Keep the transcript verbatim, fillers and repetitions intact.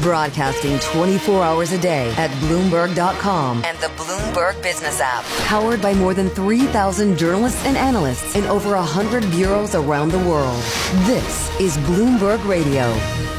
Broadcasting twenty-four hours a day at Bloomberg dot com and the Bloomberg Business app. Powered by more than three thousand journalists and analysts in over one hundred bureaus around the world. This is Bloomberg Radio.